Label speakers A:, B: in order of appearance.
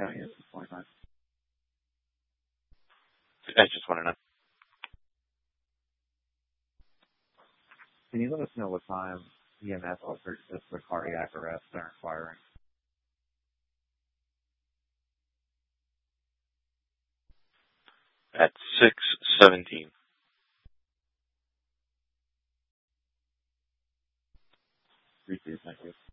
A: County is 29.
B: I just want to know.
A: Can you let us know what time EMS offered just for cardiac arrest they're inquiring?
B: At 6:17.
A: Appreciate it. Thank you.